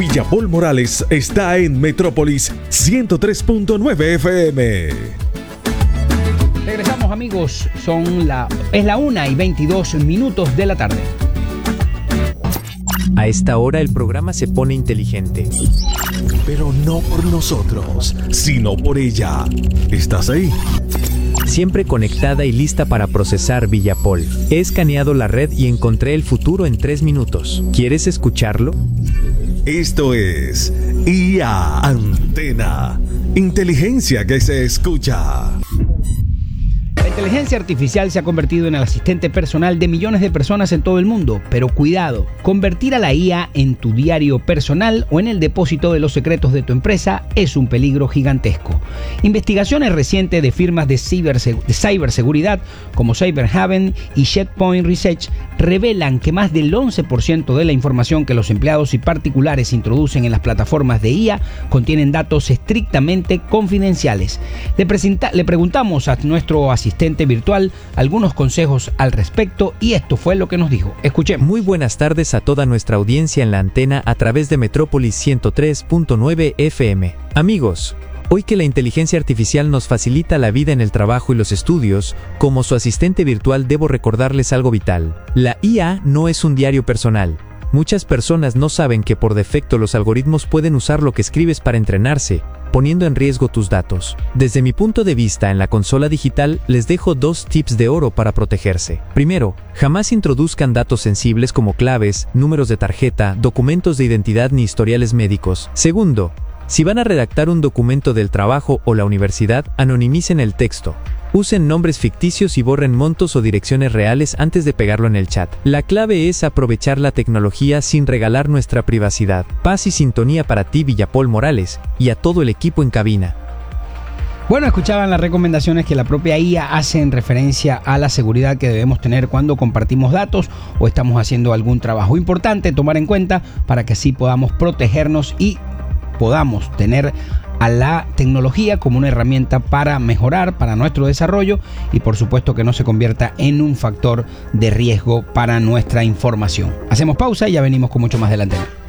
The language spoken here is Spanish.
Villapol Morales está en Metrópolis 103.9 FM. Regresamos, amigos. Es la 1:22 de la tarde. A esta hora el programa se pone inteligente. Pero no por nosotros, sino por ella. ¿Estás ahí? Siempre conectada y lista para procesar Villapol. He escaneado la red y encontré el futuro en 3 minutos. ¿Quieres escucharlo? Esto es IA Antena. Inteligencia que se escucha. La inteligencia artificial se ha convertido en el asistente personal de millones de personas en todo el mundo, pero cuidado, convertir a la IA en tu diario personal o en el depósito de los secretos de tu empresa es un peligro gigantesco. Investigaciones recientes de firmas de ciberseguridad como Cyberhaven y Checkpoint Research revelan que más del 11% de la información que los empleados y particulares introducen en las plataformas de IA contienen datos estrictamente confidenciales. Le preguntamos a nuestro asistente virtual algunos consejos al respecto y esto fue lo que nos dijo. Escuchemos. Muy buenas tardes a toda nuestra audiencia en la antena a través de Metrópolis 103.9 FM. Amigos, hoy que la inteligencia artificial nos facilita la vida en el trabajo y los estudios, como su asistente virtual debo recordarles algo vital. La IA no es un diario personal. Muchas personas no saben que por defecto los algoritmos pueden usar lo que escribes para entrenarse, poniendo en riesgo tus datos. Desde mi punto de vista en la consola digital, les dejo 2 tips de oro para protegerse. Primero, jamás introduzcan datos sensibles como claves, números de tarjeta, documentos de identidad ni historiales médicos. Segundo, si van a redactar un documento del trabajo o la universidad, anonimicen el texto. Usen nombres ficticios y borren montos o direcciones reales antes de pegarlo en el chat. La clave es aprovechar la tecnología sin regalar nuestra privacidad. Paz y sintonía para ti, Villapol Morales, y a todo el equipo en cabina. Bueno, escuchaban las recomendaciones que la propia IA hace en referencia a la seguridad que debemos tener cuando compartimos datos o estamos haciendo algún trabajo importante, tomar en cuenta para que así podamos protegernos y podamos tener a la tecnología como una herramienta para mejorar, para nuestro desarrollo y por supuesto que no se convierta en un factor de riesgo para nuestra información. Hacemos pausa y ya venimos con mucho más de la antena.